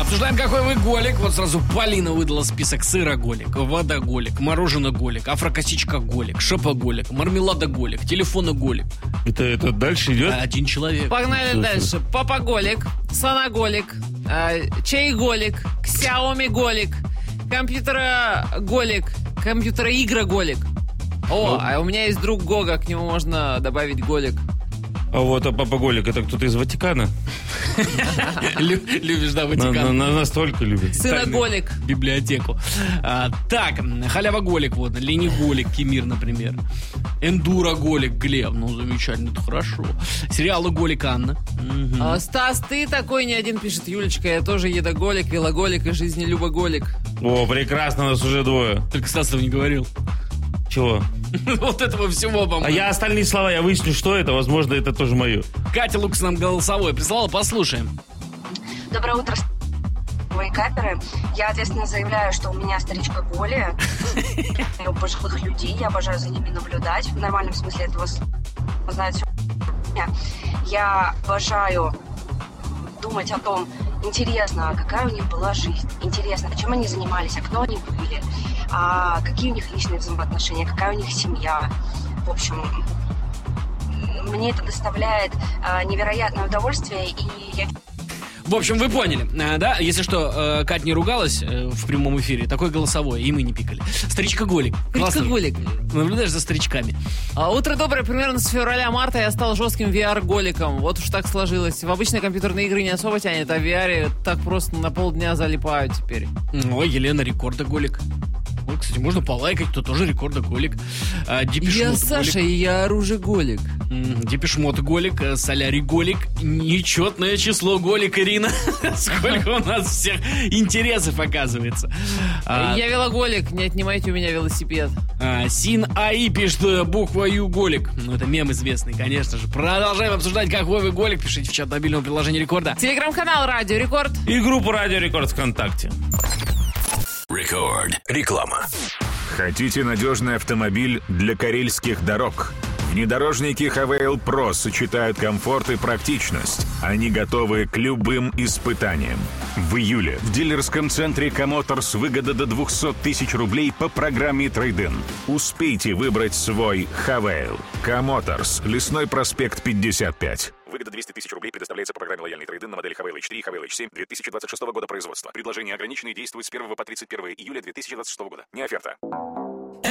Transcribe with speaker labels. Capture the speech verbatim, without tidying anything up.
Speaker 1: Обсуждаем, какой вы голик. Вот сразу Полина выдала список: сыроголик, водоголик, мороженоголик, афрокосичка-голик, шопоголик, мармеладоголик, телефоноголик.
Speaker 2: Это, это дальше идет?
Speaker 1: Один человек.
Speaker 3: Погнали
Speaker 2: Слушай.
Speaker 3: дальше. Папаголик, санаголик, э, чайголик, ксяоми-голик, компьютера-голик, компьютера-игра-голик. О, а у меня есть друг Гога, к нему можно добавить голик.
Speaker 2: А вот, а Папа Голик, это кто-то из Ватикана?
Speaker 1: Лю- Любишь, да,
Speaker 2: На-
Speaker 1: Ватикан?
Speaker 2: на- Настолько любит.
Speaker 3: Сыноголик.
Speaker 1: Библиотеку. А, так, халявоголик, вот, лениголик, Кемир, например. Эндуроголик, Глеб, ну, замечательно, это хорошо. Сериалоголик, Анна. Мгм.
Speaker 3: А, Стас, ты такой не один, пишет Юлечка. Я тоже едоголик, велоголик и жизнелюбоголик.
Speaker 2: О, прекрасно, нас уже двое.
Speaker 1: Только Стасов не говорил.
Speaker 2: Чего?
Speaker 1: Вот этого всего,
Speaker 2: А
Speaker 1: по-моему.
Speaker 2: я остальные слова, я выясню, что это. Возможно, это тоже мое.
Speaker 1: Катя Лукас нам голосовой прислала, послушаем.
Speaker 4: Доброе утро, вейкаперы. Я ответственно заявляю, что у меня старичка-голия. Я у пожилых людей, я обожаю за ними наблюдать. В нормальном смысле этого слова. Знают все. Я обожаю думать о том, интересно, а какая у них была жизнь, интересно, чем они занимались, а кто они были, а какие у них личные взаимоотношения, какая у них семья. В общем, мне это доставляет а, невероятное удовольствие, и я...
Speaker 1: В общем, вы поняли, а, да? Если что, э, Кать не ругалась э, в прямом эфире, такое голосовое, и мы не пикали. Старичка-голик. Классно.
Speaker 3: Старичка-голик.
Speaker 1: Наблюдаешь за старичками.
Speaker 3: А, утро доброе, примерно с февраля-марта я стал жестким ви ар-голиком. Вот уж так сложилось. В обычные компьютерные игры не особо тянет, а в ви ар так просто на полдня залипаю теперь.
Speaker 1: Ой, Елена рекордоголик. Ой, кстати, можно полайкать, кто тоже рекордоголик. А,
Speaker 3: Я Саша, и я оружеголик.
Speaker 1: Депешмот-голик, э, Солярий-голик, нечетное число голик, Ирина. Сколько у нас всех интересов, оказывается. А,
Speaker 3: Я велоголик, не отнимайте у меня велосипед.
Speaker 1: а, Син АИ пишет э, буква Ю голик. Ну, это мем известный, конечно же. Продолжаем обсуждать, какой вы голик. Пишите в чат мобильного приложения Рекорда.
Speaker 3: Телеграм-канал Радио Рекорд.
Speaker 2: И группу Радио Рекорд ВКонтакте.
Speaker 5: Рекорд. Реклама.
Speaker 6: Хотите надежный автомобиль для карельских дорог? Внедорожники Хавейл Pro сочетают комфорт и практичность. Они готовы к любым испытаниям. В июле в дилерском центре Комоторс выгода до двести тысяч рублей по программе Трейд-ин. Успейте выбрать свой Хавейл. Комоторс. Лесной проспект пятьдесят пять. Выгода двести тысяч рублей предоставляется по программе «Лояльный трейд-ин» на модели Хавейл эйч три и Хавейл эйч семь две тысячи двадцать шестого года производства. Предложение ограничено и действует с первого по тридцать первое июля две тысячи двадцать шестого года. Не оферта.